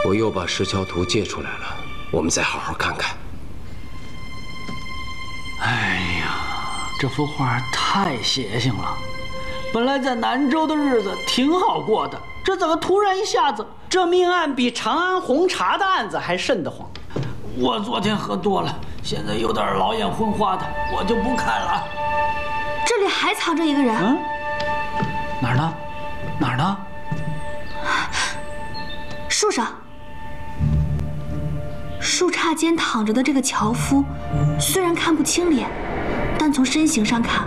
我又把石桥图借出来了，我们再好好看看。 哎呀，这幅画太邪性了！本来在南州的日子挺好过的，这怎么突然一下子？ 这命案比长安红茶的案子还瘆得慌。 我昨天喝多了，现在有点老眼昏花的，我就不看了。 这里还藏着一个人。 嗯，哪儿呢？哪儿呢？ 树上。树杈间躺着的这个樵夫，虽然看不清脸，但从身形上看，